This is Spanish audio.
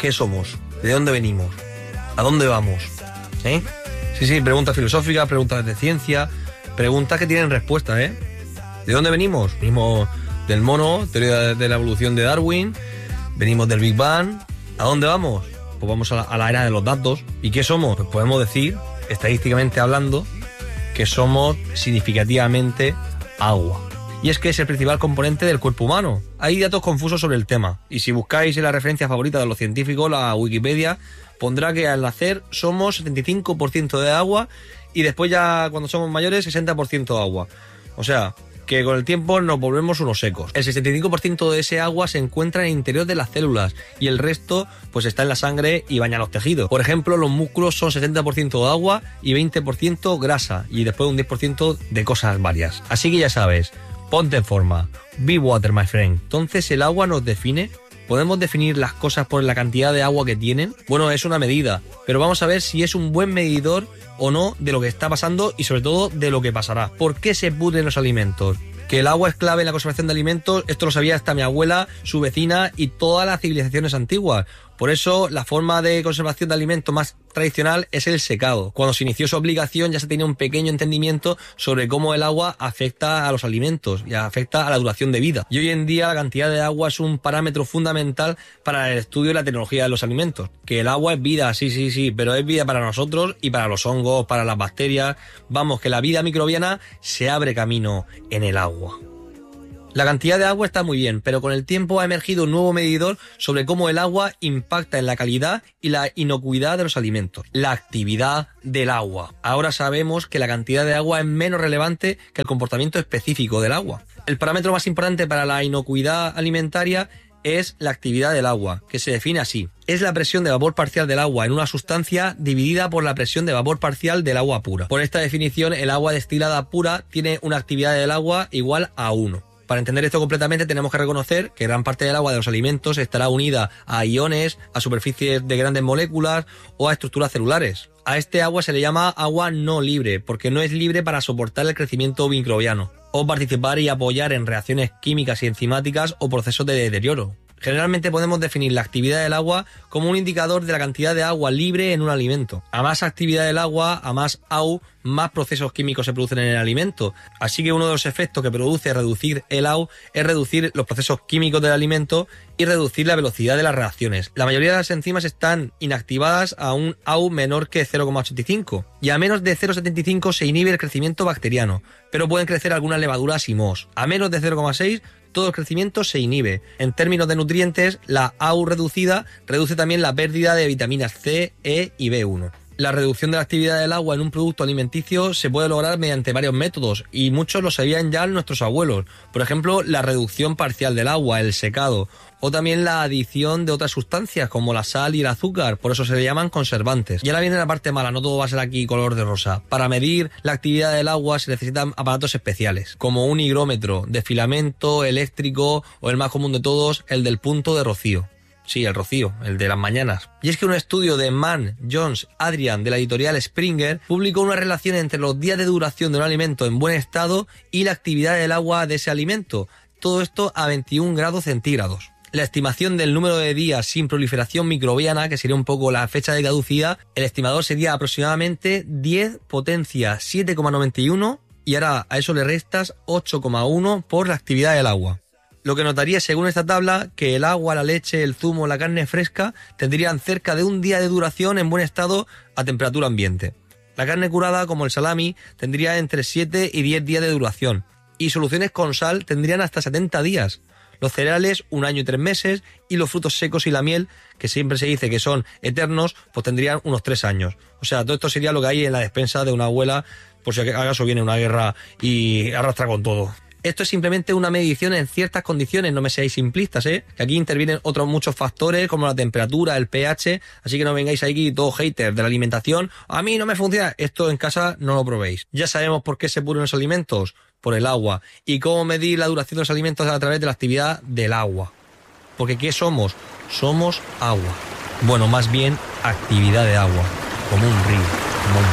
¿Qué somos? ¿De dónde venimos? ¿A dónde vamos? ¿Eh? Sí, preguntas filosóficas, preguntas de ciencia, preguntas que tienen respuesta, ¿eh? ¿De dónde venimos? Venimos del mono, teoría de la evolución de Darwin, venimos del Big Bang. ¿A dónde vamos? Pues vamos a la era de los datos. ¿Y qué somos? Pues podemos decir, estadísticamente hablando, que somos significativamente agua. Y es que es el principal componente del cuerpo humano. Hay datos confusos sobre el tema, y si buscáis en la referencia favorita de los científicos, la Wikipedia, pondrá que al nacer somos 75% de agua y después ya cuando somos mayores 60% agua. O sea, que con el tiempo nos volvemos unos secos. El 65% de ese agua se encuentra en el interior de las células y el resto pues está en la sangre y baña los tejidos. Por ejemplo, los músculos son 60% agua y 20% grasa y después un 10% de cosas varias. Así que ya sabes, ponte en forma. Be water, my friend. Entonces, ¿el agua nos define? ¿Podemos definir las cosas por la cantidad de agua que tienen? Bueno, es una medida, pero vamos a ver si es un buen medidor o no de lo que está pasando y sobre todo de lo que pasará. ¿Por qué se pudren los alimentos? Que el agua es clave en la conservación de alimentos, esto lo sabía hasta mi abuela, su vecina y todas las civilizaciones antiguas. Por eso, la forma de conservación de alimentos más tradicional es el secado. Cuando se inició su aplicación ya se tenía un pequeño entendimiento sobre cómo el agua afecta a los alimentos y afecta a la duración de vida. Y hoy en día la cantidad de agua es un parámetro fundamental para el estudio de la tecnología de los alimentos. Que el agua es vida, sí, pero es vida para nosotros y para los hongos, para las bacterias. Vamos, que la vida microbiana se abre camino en el agua. La cantidad de agua está muy bien, pero con el tiempo ha emergido un nuevo medidor sobre cómo el agua impacta en la calidad y la inocuidad de los alimentos. La actividad del agua. Ahora sabemos que la cantidad de agua es menos relevante que el comportamiento específico del agua. El parámetro más importante para la inocuidad alimentaria es la actividad del agua, que se define así. Es la presión de vapor parcial del agua en una sustancia dividida por la presión de vapor parcial del agua pura. Por esta definición, el agua destilada pura tiene una actividad del agua igual a 1. Para entender esto completamente tenemos que reconocer que gran parte del agua de los alimentos estará unida a iones, a superficies de grandes moléculas o a estructuras celulares. A este agua se le llama agua no libre, porque no es libre para soportar el crecimiento microbiano o participar y apoyar en reacciones químicas y enzimáticas o procesos de deterioro. Generalmente podemos definir la actividad del agua como un indicador de la cantidad de agua libre en un alimento. A más actividad del agua, a más AU, más procesos químicos se producen en el alimento. Así que uno de los efectos que produce reducir el AU es reducir los procesos químicos del alimento y reducir la velocidad de las reacciones. La mayoría de las enzimas están inactivadas a un AU menor que 0,85 y a menos de 0,75 se inhibe el crecimiento bacteriano, pero pueden crecer algunas levaduras y mohos. A menos de 0,6 todo el crecimiento se inhibe. En términos de nutrientes, la AU reducida reduce también la pérdida de vitaminas C, E y B1. La reducción de la actividad del agua en un producto alimenticio se puede lograr mediante varios métodos y muchos lo sabían ya nuestros abuelos. Por ejemplo, la reducción parcial del agua, el secado, o también la adición de otras sustancias como la sal y el azúcar, por eso se le llaman conservantes. Y ahora viene la parte mala, no todo va a ser aquí color de rosa. Para medir la actividad del agua se necesitan aparatos especiales, como un higrómetro de filamento eléctrico o el más común de todos, el del punto de rocío. Sí, el rocío, el de las mañanas. Y es que un estudio de Mann, Jones, Adrian de la editorial Springer publicó una relación entre los días de duración de un alimento en buen estado y la actividad del agua de ese alimento. Todo esto a 21 grados centígrados. La estimación del número de días sin proliferación microbiana, que sería un poco la fecha de caducidad, el estimador sería aproximadamente 10 potencia 7,91 y ahora a eso le restas 8,1 por la actividad del agua. Lo que notaría según esta tabla que el agua, la leche, el zumo, la carne fresca tendrían cerca de un día de duración en buen estado a temperatura ambiente. La carne curada, como el salami, tendría entre 7 y 10 días de duración y soluciones con sal tendrían hasta 70 días. Los cereales 1 año y 3 meses y los frutos secos y la miel, que siempre se dice que son eternos, pues tendrían unos 3 años. O sea, todo esto sería lo que hay en la despensa de una abuela por si acaso viene una guerra y arrastra con todo. Esto es simplemente una medición en ciertas condiciones, no me seáis simplistas, que aquí intervienen otros muchos factores como la temperatura, el pH, así que no vengáis aquí todos haters de la alimentación. A mí no me funciona, esto en casa no lo probéis. Ya sabemos por qué se pudren los alimentos, por el agua. Y cómo medir la duración de los alimentos a través de la actividad del agua. Porque ¿qué somos? Somos agua. Bueno, más bien actividad de agua, como un río, como un